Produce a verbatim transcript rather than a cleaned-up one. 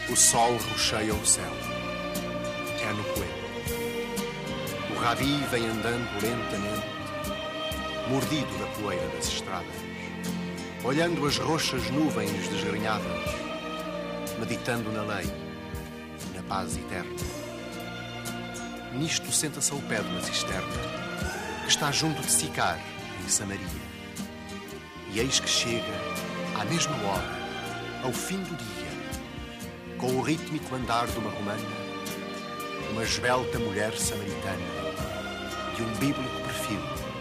O sol rocheia o céu. É no poema. O rabi vem andando lentamente, mordido da poeira das estradas, olhando as roxas nuvens desgrenhadas, meditando na lei e na paz eterna. Nisto senta-se ao pé de uma cisterna que está junto de Sicar, em Samaria. E eis que chega, à mesma hora, ao fim do dia, com o rítmico andar de uma romana, uma esbelta mulher samaritana de um bíblico perfil